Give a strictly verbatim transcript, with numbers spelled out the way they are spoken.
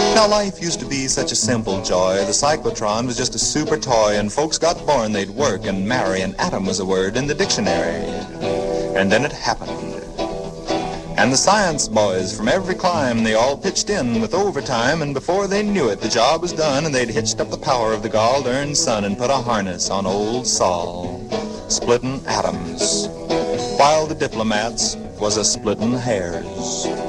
Now life used to be such a simple joy. The cyclotron was just a super toy, and folks got born they'd work and marry, and atom was a word in the dictionary. And then it happened. And the science boys from every clime, they all pitched in with overtime, and before they knew it, the job was done, and they'd hitched up the power of the gall-darn sun and put a harness on old Sol, splitting atoms, while the diplomats was a splitting hairs.